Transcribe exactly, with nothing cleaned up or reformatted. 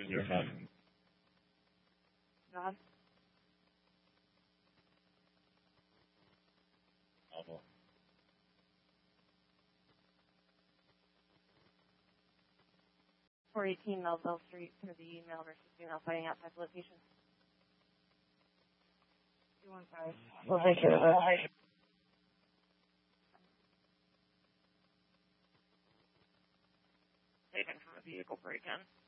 in your head. God. Awful. four eighteen Melville Street for the email versus female fighting outside the location. two one five. Well, thank you. Uh, Taken from a vehicle break-in.